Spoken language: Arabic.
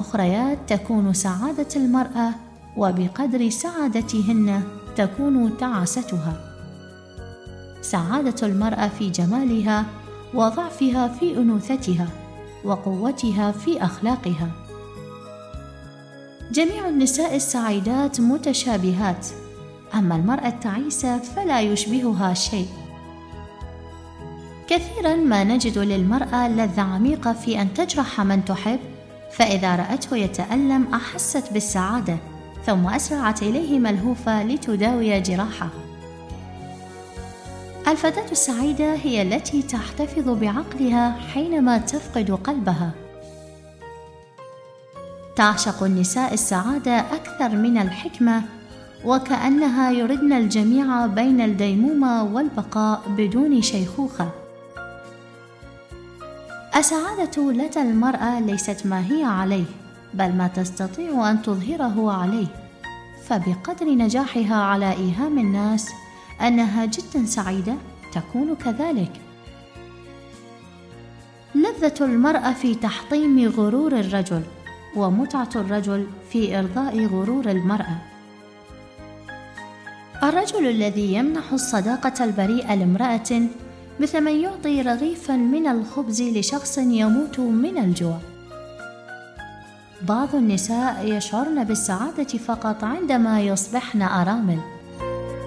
الأخريات تكون سعادة المرأة، وبقدر سعادتهن تكون تعاستها. سعادة المرأة في جمالها، وضعفها في أنوثتها، وقوتها في أخلاقها. جميع النساء السعيدات متشابهات، أما المرأة التعيسة فلا يشبهها شيء. كثيرا ما نجد للمرأة لذة عميقة في أن تجرح من تحب، فإذا رأته يتألم أحست بالسعادة، ثم أسرعت إليه ملهوفة لتداوي جراحه. الفتاة السعيدة هي التي تحتفظ بعقلها حينما تفقد قلبها. تعشق النساء السعادة أكثر من الحكمة، وكأنها يردن الجميع بين الديمومة والبقاء بدون شيخوخة. السعادة لدى المرأة ليست ما هي عليه، بل ما تستطيع أن تظهره عليه، فبقدر نجاحها على إيهام الناس أنها جدا سعيدة تكون كذلك. لذة المرأة في تحطيم غرور الرجل، ومتعة الرجل في إرضاء غرور المرأة. الرجل الذي يمنح الصداقة البريئة لامرأة مثل من يعطي رغيفا من الخبز لشخص يموت من الجوع. بعض النساء يشعرن بالسعادة فقط عندما يصبحن أرامل،